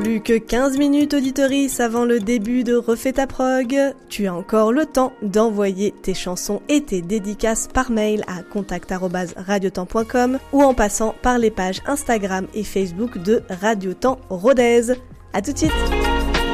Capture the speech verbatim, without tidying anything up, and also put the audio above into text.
Plus que quinze minutes auditorice avant le début de Refais ta prog. Tu as encore le temps d'envoyer tes chansons et tes dédicaces par mail à contact arobase radiotemps point com ou en passant par les pages Instagram et Facebook de Radio Temps Rodez. À tout de suite.